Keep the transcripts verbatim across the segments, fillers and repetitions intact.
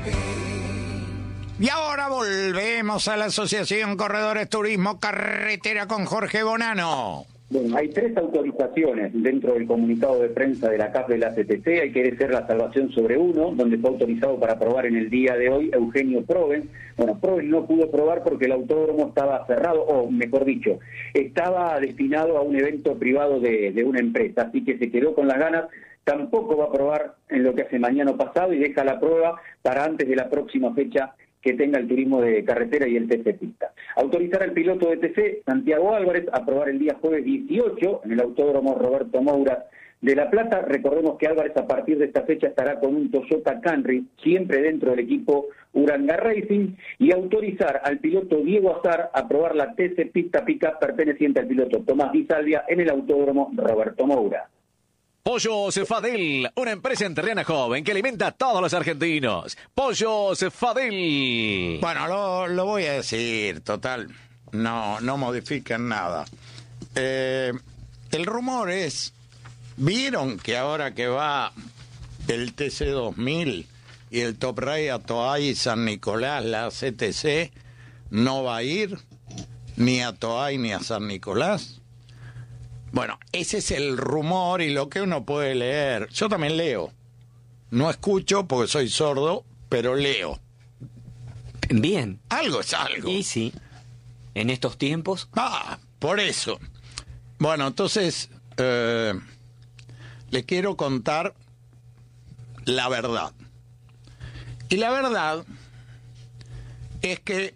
Y ahora volvemos a la Asociación Corredores Turismo Carretera con Jorge Bonano. Bueno, hay tres autorizaciones dentro del comunicado de prensa de la C A F de la C T C. Hay que ser la salvación sobre uno, donde fue autorizado para probar en el día de hoy Eugenio Proven. Bueno, Proven no pudo probar porque el autódromo estaba cerrado, o mejor dicho, estaba destinado a un evento privado de, de una empresa, así que se quedó con las ganas. Tampoco va a probar en lo que hace mañana pasado y deja la prueba para antes de la próxima fecha que tenga el turismo de carretera y el T C Pista. Autorizar al piloto de T C, Santiago Álvarez, a probar el día jueves dieciocho en el Autódromo Roberto Moura de La Plata. Recordemos que Álvarez a partir de esta fecha estará con un Toyota Camry, siempre dentro del equipo Uranga Racing, y autorizar al piloto Diego Azar a probar la T C Pista Pickup perteneciente al piloto Tomás Di Salvia en el Autódromo Roberto Moura. Pollos Fadel, una empresa enterrana joven que alimenta a todos los argentinos. Pollos Fadel. Bueno, lo, lo voy a decir, total, no, no modifican nada. Eh, el rumor es, ¿vieron que ahora que va el T C dos mil y el Top Race a Toay y San Nicolás, la C T C, no va a ir ni a Toay ni a San Nicolás? Bueno, ese es el rumor y lo que uno puede leer. Yo también leo. No escucho porque soy sordo, pero leo. Bien. Algo es algo. Y sí, en estos tiempos. Ah, por eso. Bueno, entonces, eh, le quiero contar la verdad. Y la verdad es que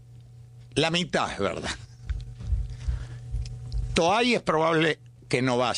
la mitad es verdad. Toay es probable que no vaya.